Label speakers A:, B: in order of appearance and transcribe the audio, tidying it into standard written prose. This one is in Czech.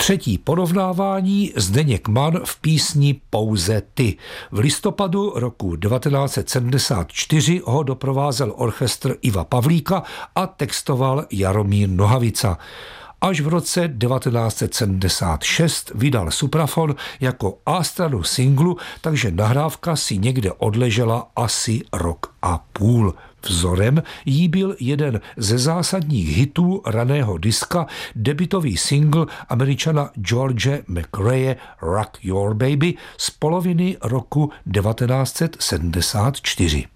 A: Třetí porovnávání Zdeněk Mann v písni Pouze ty. V listopadu roku 1974 ho doprovázel orchestr Iva Pavlíka a textoval Jaromír Nohavica. Až v roce 1976 vydal Suprafon jako A-stranu singlu, takže nahrávka si někde odležela asi rok a půl. Vzorem jí byl jeden ze zásadních hitů raného diska, debutový single Američana George McRae Rock Your Baby z poloviny roku 1974.